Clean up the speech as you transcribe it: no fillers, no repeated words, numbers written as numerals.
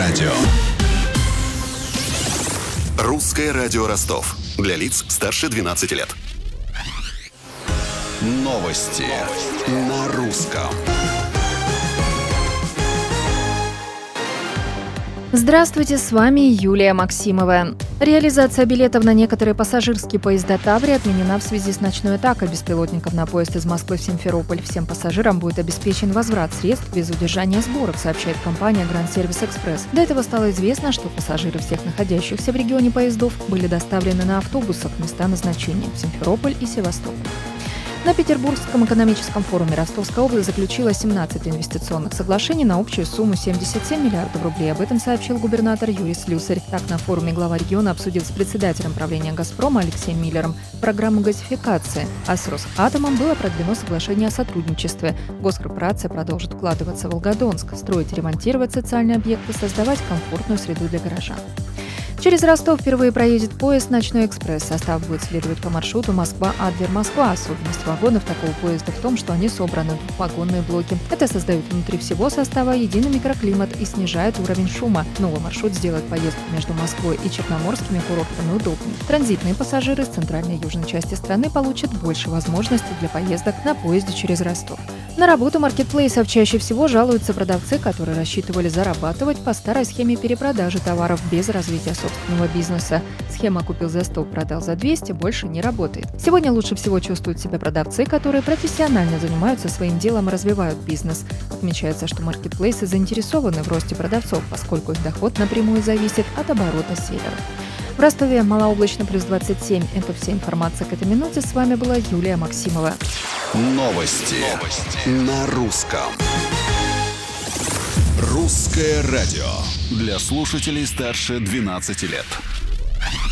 радио. Русское радио Ростов. Для лиц старше 12 лет. Новости на русском. Здравствуйте, с вами Юлия Максимова. Реализация билетов на некоторые пассажирские поезда Таври отменена в связи с ночной атакой беспилотников на поезд из Москвы в Симферополь. Всем пассажирам будет обеспечен возврат средств без удержания сборов, сообщает компания Grand Service Express. До этого стало известно, что пассажиры всех находящихся в регионе поездов были доставлены на автобусах в места назначения в Симферополь и Севастополь. На Петербургском экономическом форуме Ростовская область заключила 17 инвестиционных соглашений на общую сумму 77 миллиардов рублей. Об этом сообщил губернатор Юрий Слюсарь. Так, на форуме глава региона обсудил с председателем правления «Газпрома» Алексеем Миллером программу газификации, а с «Росатомом» было продлено соглашение о сотрудничестве. Госкорпорация продолжит вкладываться в Волгодонск, строить и ремонтировать социальные объекты, создавать комфортную среду для горожан. Через Ростов впервые проедет поезд «Ночной экспресс». Состав будет следовать по маршруту Москва-Адлер-Москва. Особенность вагонов такого поезда в том, что они собраны в двухвагонные блоки. Это создает внутри всего состава единый микроклимат и снижает уровень шума. Новый маршрут сделает поездку между Москвой и черноморскими курортами удобнее. Транзитные пассажиры с центральной и южной части страны получат больше возможностей для поездок на поезде через Ростов. На работу маркетплейсов чаще всего жалуются продавцы, которые рассчитывали зарабатывать по старой схеме перепродажи товаров без развития собственного бизнеса. Схема «купил за 100, продал за 200» больше не работает. Сегодня лучше всего чувствуют себя продавцы, которые профессионально занимаются своим делом и развивают бизнес. Отмечается, что маркетплейсы заинтересованы в росте продавцов, поскольку их доход напрямую зависит от оборота селлеров. В Ростове малооблачно плюс 27. Это вся информация к этой минуте. С вами была Юлия Максимова. Новости на русском. Русское радио. Для слушателей старше 12 лет.